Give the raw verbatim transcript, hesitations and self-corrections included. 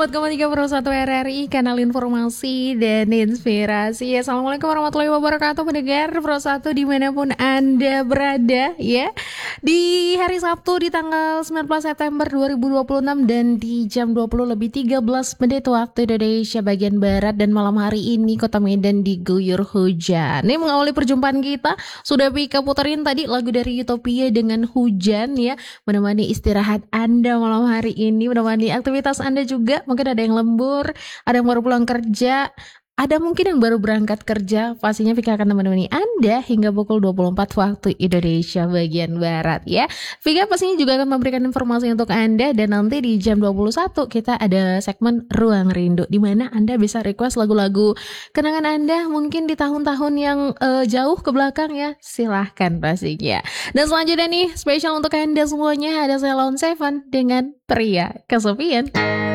empat koma tiga Pro satu R R I, kanal informasi dan inspirasi. Assalamualaikum warahmatullahi wabarakatuh, pendengar Pro satu dimanapun Anda berada ya. Di hari Sabtu di tanggal sembilan belas September dua ribu dua puluh enam dan di jam dua puluh lebih tiga belas menit waktu Indonesia bagian Barat, dan malam hari ini Kota Medan diguyur hujan. Ini mengawali perjumpaan kita, sudah Pika puterin tadi lagu dari Utopia dengan Hujan ya, menemani istirahat Anda malam hari ini, menemani aktivitas Anda juga. Mungkin ada yang lembur, ada yang baru pulang kerja, ada mungkin yang baru berangkat kerja. Pastinya Vika akan menemani Anda hingga pukul dua puluh empat waktu Indonesia bagian Barat ya. Vika pastinya juga akan memberikan informasi untuk Anda, dan nanti di jam dua puluh satu kita ada segmen Ruang Rindu, di mana Anda bisa request lagu-lagu kenangan Anda mungkin di tahun-tahun yang uh, jauh ke belakang ya. Silahkan pastinya. Dan selanjutnya nih spesial untuk Anda semuanya, ada saya Lawn Seven dengan Pria Kesepian.